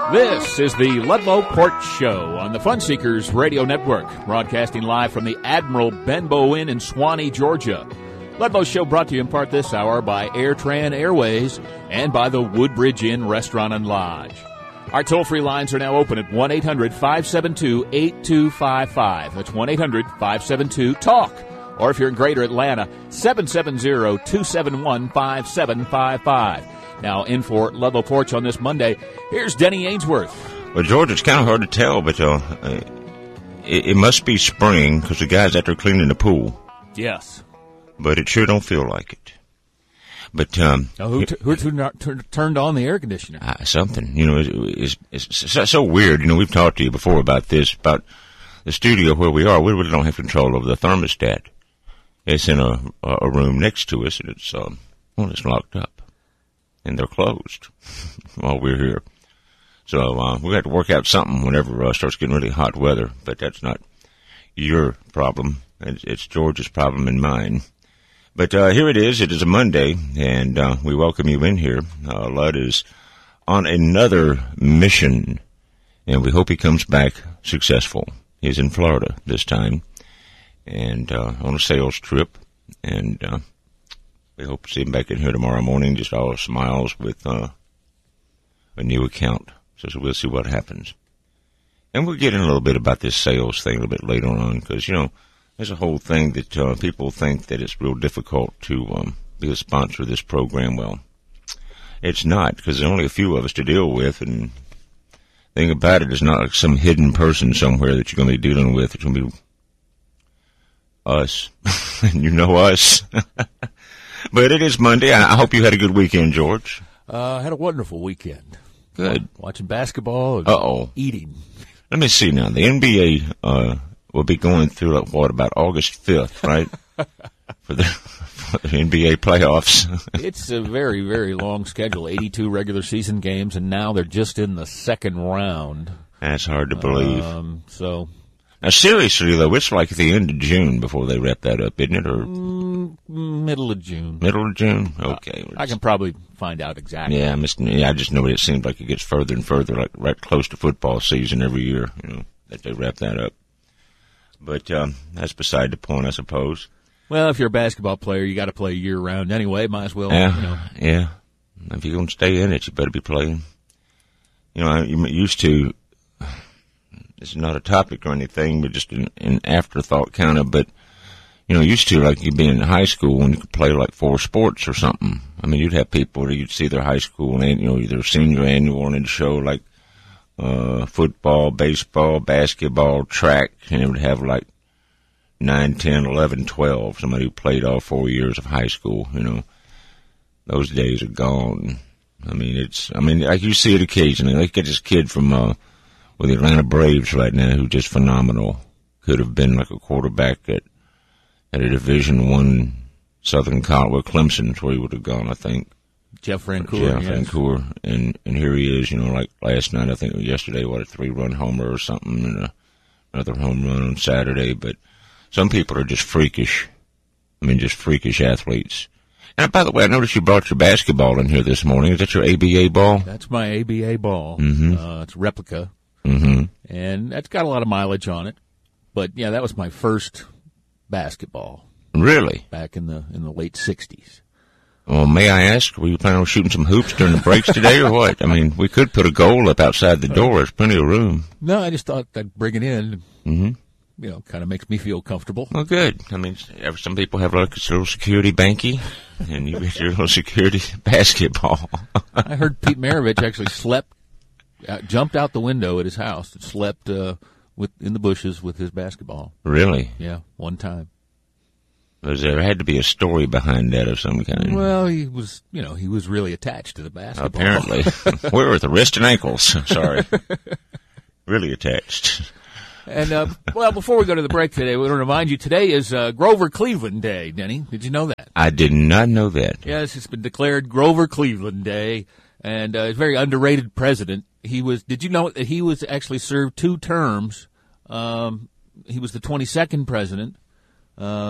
This is the Ludlow Port Show on the Fun Seekers Radio Network, broadcasting live from the Admiral Benbow Inn in Swanee, Georgia. Ludlow Show brought to you in part this hour by AirTran Airways and by the Woodbridge Inn Restaurant and Lodge. Our toll-free lines are now open at 1-800-572-8255. That's 1-800-572-TALK. Or if you're in Greater Atlanta, 770-271-5755. Now, in for Ludlow Porch on this Monday, here's Denny Ainsworth. Well, George, it's kind of hard to tell, but it must be spring because the guy's out there cleaning the pool. Yes. But it sure don't feel like it. But who turned on the air conditioner? Something. You know, it's so weird. You know, we've talked to you before about this, about the studio where we are. We really don't have control over the thermostat. It's in a room next to us, and it's locked up. And they're closed while we're here. So we have to work out something whenever it starts getting really hot weather. But that's not your problem. It's George's problem and mine. But here it is. It is a Monday, and we welcome you in here. Lud is on another mission, and we hope he comes back successful. He's in Florida this time, and on a sales trip, and we hope to see him back in here tomorrow morning, just all smiles with a new account. So we'll see what happens. And we'll get in a little bit about this sales thing a little bit later on, because, you know, there's a whole thing that people think that it's real difficult to be a sponsor of this program. Well, it's not, because there's only a few of us to deal with, and the thing about it is not like some hidden person somewhere that you're going to be dealing with. It's going to be us, and you know us. But it is Monday. I hope you had a good weekend, George. I had a wonderful weekend. Good. Watching basketball and eating. Let me see now. The NBA will be going through, about August 5th, right? for the NBA playoffs. It's a very, very long schedule. 82 regular season games, and now they're just in the second round. That's hard to believe. Now, seriously, though, it's like the end of June before they wrap that up, isn't it? Or middle of June. Middle of June? Okay. I can probably find out exactly. Yeah, I just know it seems like it gets further and further, like right close to football season every year, you know, that they wrap that up. But that's beside the point, I suppose. Well, if you're a basketball player, you got to play year-round anyway. Might as well, Yeah. If you're going to stay in it, you better be playing. You know, you used to... It's not a topic or anything, but just an afterthought kind of. But, you know, used to, like, you'd be in high school and you could play, like, 4 sports or something. I mean, you'd have people that you'd see their high school and, you know, either senior annual and it'd show, like, football, baseball, basketball, track, and it would have, like, 9, 10, 11, 12, somebody who played all 4 years of high school, you know. Those days are gone. I mean, like you see it occasionally. Like, get this kid from, with the Atlanta Braves right now, who's just phenomenal. Could have been like a quarterback at a Division I Southern College, well, Clemson's where he would have gone, I think. Jeff Francoeur. Francoeur. And here he is, you know, like last night, I think, or yesterday, a 3-run homer or something, and another home run on Saturday. But some people are just freakish. I mean, just freakish athletes. And by the way, I noticed you brought your basketball in here this morning. Is that your ABA ball? That's my ABA ball. Mm-hmm. It's a replica. Mm-hmm. And that's got a lot of mileage on it. But, yeah, that was my first basketball. Really? Back in the late 60s. Well, may I ask, were you planning on shooting some hoops during the breaks today or what? I mean, we could put a goal up outside the door. There's plenty of room. No, I just thought I'd bring it in. Mm-hmm. You know, kind of makes me feel comfortable. Well, good. I mean, some people have like a little security banky, and you get your little security basketball. I heard Pete Maravich actually jumped out the window at his house and slept in the bushes with his basketball. Really? Yeah, one time. There had to be a story behind that of some kind. Well, he was really attached to the basketball. Apparently. Where were the wrist and ankles? Sorry. Really attached. And, before we go to the break today, we want to remind you today is Grover Cleveland Day, Denny. Did you know that? I did not know that. Yes, it's been declared Grover Cleveland Day, and he's a very underrated president. Did you know that he was actually served 2 terms? He was the 22nd president.